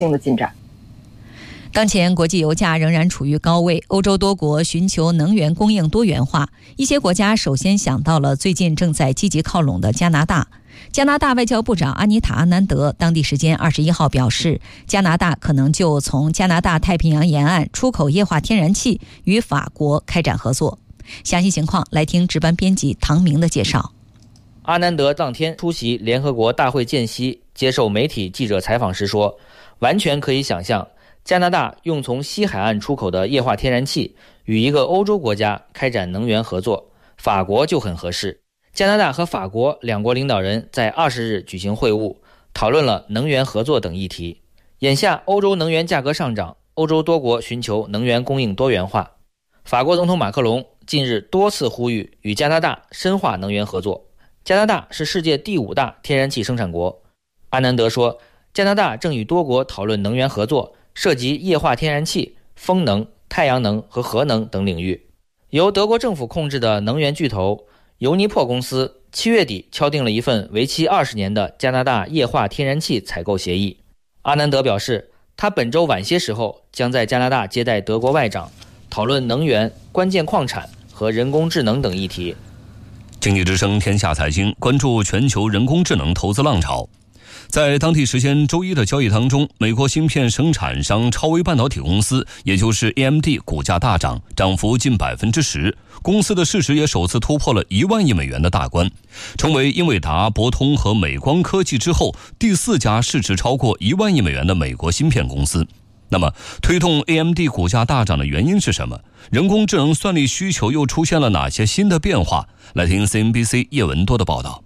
性的进展。 当前国际油价仍然处于高位，欧洲多国寻求能源供应多元化，一些国家首先想到了最近正在积极靠拢的加拿大。加拿大外交部长阿妮塔·阿南德当地时间21号表示，加拿大可能就从加拿大太平洋沿岸出口液化天然气与法国开展合作。详细情况来听值班编辑唐明的介绍。 阿南德当天出席联合国大会间隙，接受媒体记者采访时说，完全可以想象加拿大用从西海岸出口的液化天然气与一个欧洲国家开展能源合作，法国就很合适。加拿大和法国两国领导人在20日举行会晤，讨论了能源合作等议题。眼下欧洲能源价格上涨，欧洲多国寻求能源供应多元化。法国总统马克龙近日多次呼吁与加拿大深化能源合作。加拿大是世界第5大天然气生产国。阿南德说，加拿大正与多国讨论能源合作，涉及液化天然气、风能、太阳能和核能等领域。由德国政府控制的能源巨头尤尼珀公司7月底敲定了一份为期20年的加拿大液化天然气采购协议。阿南德表示，他本周晚些时候将在加拿大接待德国外长，讨论能源、关键矿产和人工智能等议题。 经济之声天下财经关注全球人工智能投资浪潮。在当地时间周一的交易当中，美国芯片生产商超微半导体公司，也就是 AMD 股价大涨，涨幅近 10%， 公司的市值也首次突破了1万亿美元的大关，成为英伟达、博通和美光科技之后第4家市值超过1万亿美元的美国芯片公司。那么推动 AMD 股价大涨的原因是什么？人工智能算力需求又出现了哪些新的变化？来听 CNBC 叶文多的报道。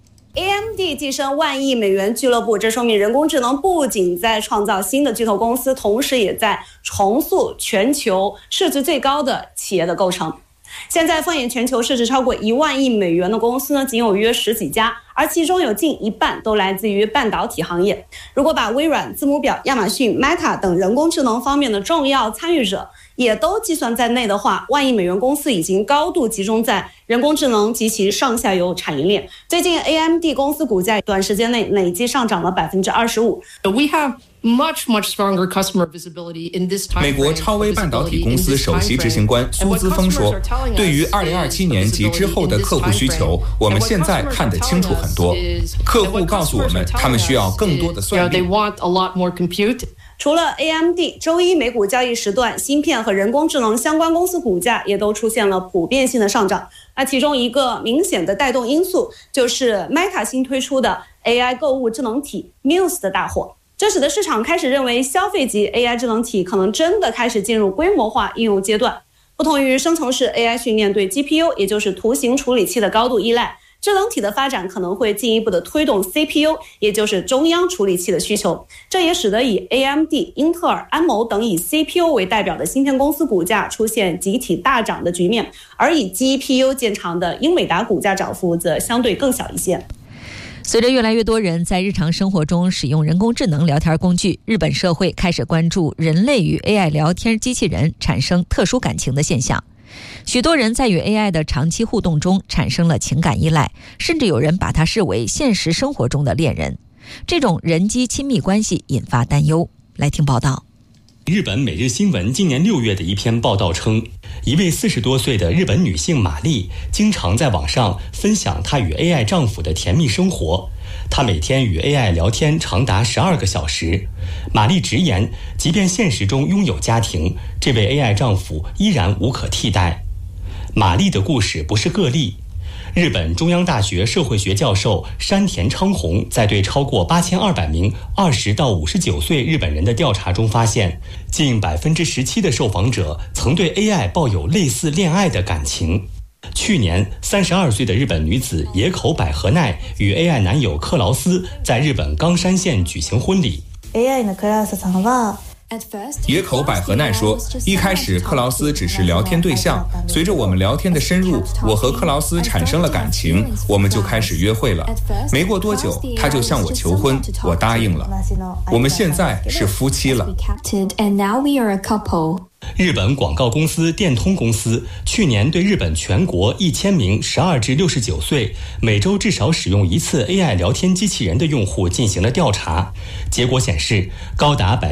AMD 跻身万亿美元俱乐部，这说明人工智能不仅在创造新的巨头公司，同时也在重塑全球市值最高的企业的构成。现在放眼全球市值超过1万亿美元的公司呢，仅有约10几家，而其中有近一半都来自于半导体行业。如果把微软、字母表、亚马逊、Meta 等人工智能方面的重要参与者也都计算在内的话，万亿美元公司已经高度集中在人工智能及其上下游产业链。最近 AMD 公司股价短时间内累计上涨了 25%。 We have much stronger customer visibility in this time. 美国超微半导体公司首席执行官苏姿峰说，对于2027年及之后的客户需求，我们现在看得清楚很多。客户告诉我们，他们需要更多的算力。 除了 AMD， 周一美股交易时段，芯片和人工智能相关公司股价也都出现了普遍性的上涨。那其中一个明显的带动因素就是 Meta 新推出的 AI 购物智能体 Muse 的大火，这使得市场开始认为消费级 AI 智能体可能真的开始进入规模化应用阶段。不同于生成式 AI 训练对 GPU， 也就是图形处理器的高度依赖，智能体的发展可能会进一步的推动 CPU， 也就是中央处理器的需求。这也使得以 AMD、英特尔、安谋等以 CPU 为代表的芯片公司股价出现集体大涨的局面，而以 GPU 见长的英伟达股价涨幅则相对更小一些。 随着越来越多人在日常生活中使用人工智能聊天工具，日本社会开始关注人类与 AI 聊天机器人产生特殊感情的现象。许多人在与 AI 的长期互动中产生了情感依赖，甚至有人把它视为现实生活中的恋人。这种人机亲密关系引发担忧。来听报道。 日本每日新闻今年6月的一篇报道称，一位40多岁的日本女性玛丽经常在网上分享她与 AI 丈夫的甜蜜生活。她每天与 AI 聊天长达12个小时。玛丽直言，即便现实中拥有家庭，这位 AI 丈夫依然无可替代。玛丽的故事不是个例。日本中央大学社会学教授山田昌宏在对超过8200名20到59岁日本人的调查中发现，近 17% 的受访者曾对 AI 抱有类似恋爱的感情。去年32岁的日本女子野口百合奈与 AI 男友克劳斯在日本冈山县举行婚礼。 野口百合奈说，一开始克劳斯只是聊天对象，随着我们聊天的深入，我和克劳斯产生了感情，我们就开始约会了。没过多久，他就向我求婚，我答应了。我们现在是夫妻了。 日本广告公司电通公司去年对日本全国1000名12至69岁每周至少使用一次 AI 聊天机器人的用户进行了调查，结果显示高达